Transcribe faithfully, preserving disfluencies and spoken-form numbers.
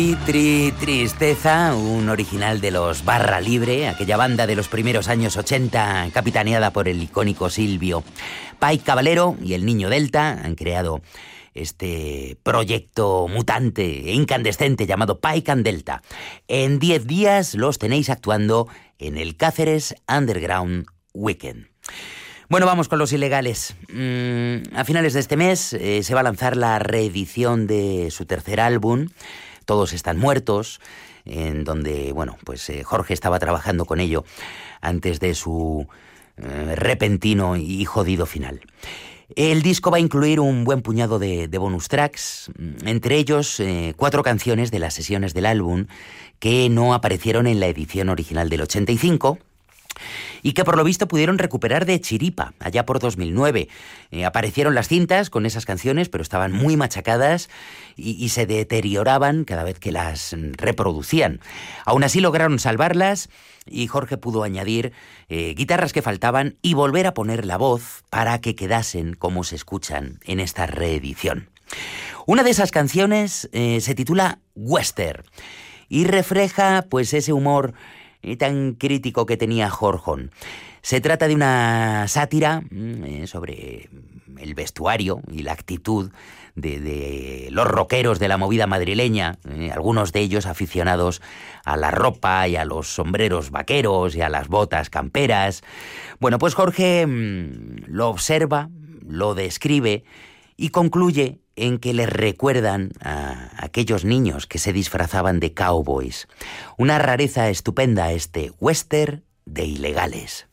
Y tri Tristeza, un original de los Barra Libre, aquella banda de los primeros años ochenta, capitaneada por el icónico Silvio. Pike Caballero y el Niño Delta han creado este proyecto mutante e incandescente llamado Pike and Delta. En diez días los tenéis actuando en el Cáceres Underground Weekend. Bueno, vamos con los ilegales. Mm, a finales de este mes eh, se va a lanzar la reedición de su tercer álbum, Todos están muertos, en donde, bueno, pues eh, Jorge estaba trabajando con ello antes de su eh, repentino y jodido final. El disco va a incluir un buen puñado de, de bonus tracks, entre ellos eh, cuatro canciones de las sesiones del álbum que no aparecieron en la edición original del ochenta y cinco, y que por lo visto pudieron recuperar de chiripa, allá por dos mil nueve. Eh, aparecieron las cintas con esas canciones, pero estaban muy machacadas y, y se deterioraban cada vez que las reproducían. Aún así lograron salvarlas y Jorge pudo añadir eh, guitarras que faltaban y volver a poner la voz para que quedasen como se escuchan en esta reedición. Una de esas canciones eh, se titula Western y refleja pues ese humor y tan crítico que tenía Jorge. Se trata de una sátira eh, sobre el vestuario y la actitud de, de los rockeros de la movida madrileña, eh, algunos de ellos aficionados a la ropa y a los sombreros vaqueros y a las botas camperas. Bueno, pues Jorge mmm, lo observa, lo describe y concluye en que les recuerdan a aquellos niños que se disfrazaban de cowboys. Una rareza estupenda este western de ilegales.